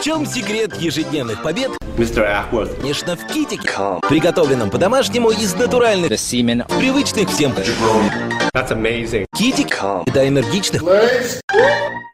В чем секрет ежедневных побед? Mr. Ackworth. Конечно, в китике, приготовленном по-домашнему из натуральных, привычных всем. That's amazing. Китик – это энергичных,